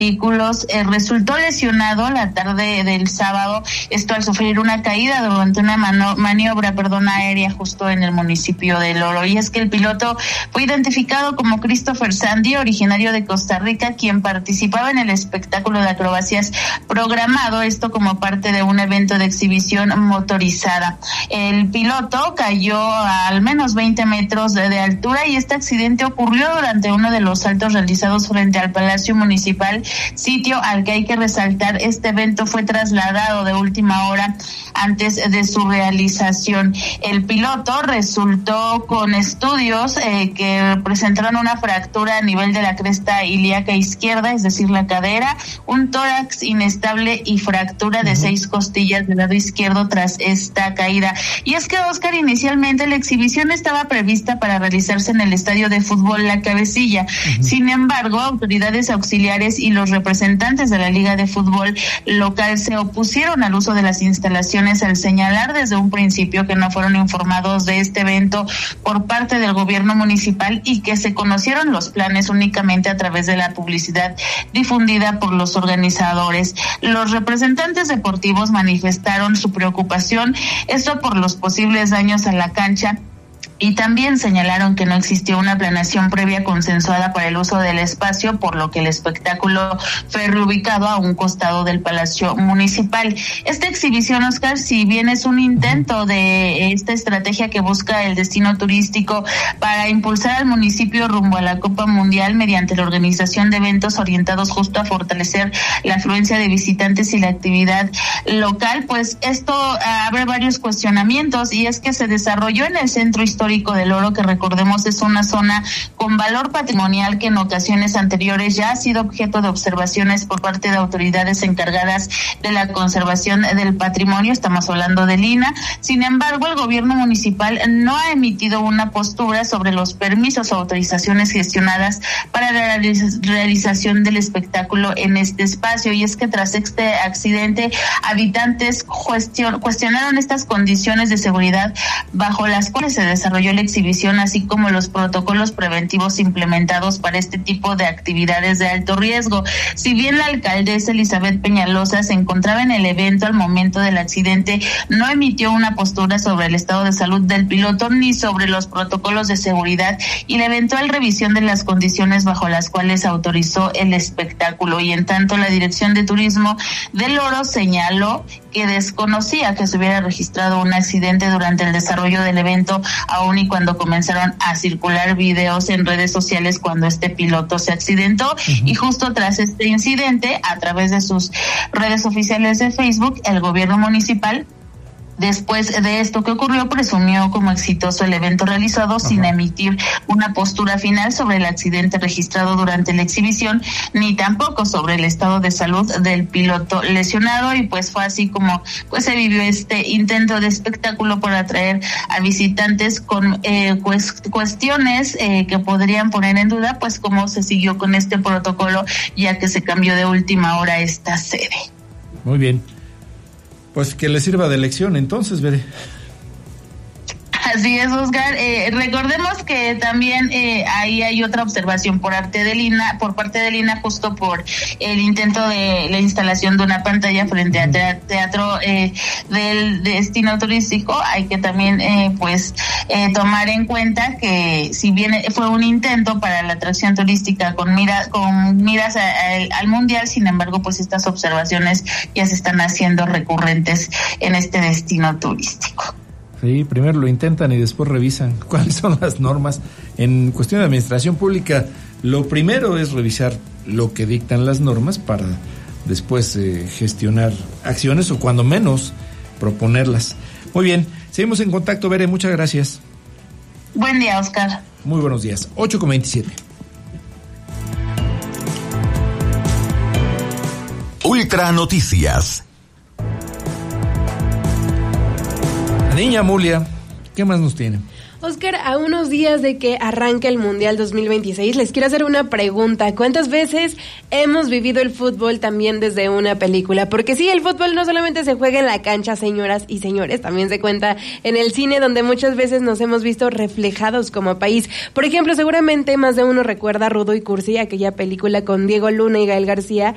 artículos, resultó lesionado la tarde del sábado, esto al sufrir una caída durante una maniobra aérea justo en el municipio de Loro. Y es que el piloto fue identificado como Christopher Sandy, originario de Costa Rica, quien participaba en el espectáculo de acrobacias programado, esto como parte de un evento de exhibición motorizada. El piloto cayó a al menos 20 metros de altura y este accidente ocurrió durante uno de los saltos realizados frente al Palacio Municipal, sitio al que hay que resaltar, este evento fue trasladado de última hora antes de su realización. El piloto resultó con estudios que presentaron una fractura a nivel de la cresta ilíaca izquierda, es decir, la cadera, un tórax inestable y fractura de 6 costillas del lado izquierdo tras esta caída. Y es que, Oscar, inicialmente la exhibición estaba prevista para realizarse en el estadio de fútbol La Cabecilla. Sin embargo, autoridades auxiliares y los representantes de la Liga de Fútbol local se opusieron al uso de las instalaciones al señalar desde un principio que no fueron informados de este evento por parte del gobierno municipal y que se conocieron los planes únicamente a través de la publicidad difundida por los organizadores. Los representantes deportivos manifestaron su preocupación, esto por los posibles daños a la cancha, y también señalaron que no existió una planeación previa consensuada para el uso del espacio, por lo que el espectáculo fue reubicado a un costado del Palacio Municipal. Esta exhibición, Oscar, si bien es un intento de esta estrategia que busca el destino turístico para impulsar al municipio rumbo a la Copa Mundial mediante la organización de eventos orientados justo a fortalecer la afluencia de visitantes y la actividad local, pues esto abre varios cuestionamientos, y es que se desarrolló en el centro histórico de Loro, que recordemos es una zona con valor patrimonial que en ocasiones anteriores ya ha sido objeto de observaciones por parte de autoridades encargadas de la conservación del patrimonio, estamos hablando del INAH. Sin embargo, el gobierno municipal no ha emitido una postura sobre los permisos o autorizaciones gestionadas para la realización del espectáculo en este espacio, y es que tras este accidente, habitantes cuestionaron estas condiciones de seguridad bajo las cuales se desarrolló la exhibición, así como los protocolos preventivos implementados para este tipo de actividades de alto riesgo. Si bien la alcaldesa Elizabeth Peñalosa se encontraba en el evento al momento del accidente, no emitió una postura sobre el estado de salud del piloto ni sobre los protocolos de seguridad y la eventual revisión de las condiciones bajo las cuales autorizó el espectáculo. Y en tanto, la Dirección de Turismo de Loro señaló que desconocía que se hubiera registrado un accidente durante el desarrollo del evento, aún y cuando comenzaron a circular videos en redes sociales cuando este piloto se accidentó. Y justo tras este incidente, a través de sus redes oficiales de Facebook, el gobierno municipal, después de esto que ocurrió, presumió como exitoso el evento realizado sin emitir una postura final sobre el accidente registrado durante la exhibición, ni tampoco sobre el estado de salud del piloto lesionado. Y pues fue así como pues se vivió este intento de espectáculo por atraer a visitantes con cuestiones que podrían poner en duda pues cómo se siguió con este protocolo, ya que se cambió de última hora esta sede. Muy bien. Pues que le sirva de lección entonces, Veré. Así es, Oscar. Recordemos que también ahí hay otra observación por parte del INAH, justo por el intento de la instalación de una pantalla frente al teatro del destino turístico. Hay que también tomar en cuenta que si bien fue un intento para la atracción turística con miras al mundial, sin embargo, pues estas observaciones ya se están haciendo recurrentes en este destino turístico. Sí, primero lo intentan y después revisan cuáles son las normas. En cuestión de administración pública, lo primero es revisar lo que dictan las normas para después gestionar acciones o cuando menos proponerlas. Muy bien, seguimos en contacto, Bere, muchas gracias. Buen día, Oscar. Muy buenos días, 8:27. Ultra Noticias. Niña Mulia, ¿qué más nos tiene? Oscar, a unos días de que arranque el Mundial 2026, les quiero hacer una pregunta. ¿Cuántas veces hemos vivido el fútbol también desde una película? Porque sí, el fútbol no solamente se juega en la cancha, señoras y señores, también se cuenta en el cine, donde muchas veces nos hemos visto reflejados como país. Por ejemplo, seguramente más de uno recuerda Rudo y Cursi, aquella película con Diego Luna y Gael García,